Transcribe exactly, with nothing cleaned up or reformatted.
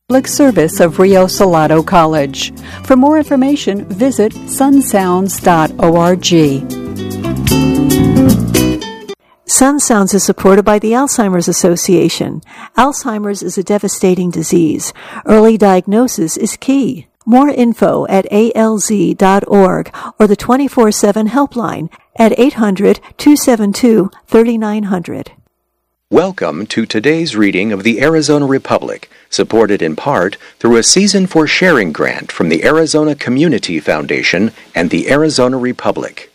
Public service of Rio Salado College. For more information, visit sun sounds dot org. Sun Sounds is supported by the Alzheimer's Association. Alzheimer's is a devastating disease. Early diagnosis is key. More info at A L Z dot org or the twenty-four seven helpline at eight hundred, two seven two, three nine zero zero. Welcome to today's reading of the Arizona Republic, supported in part through a Season for Sharing grant from the Arizona Community Foundation and the Arizona Republic.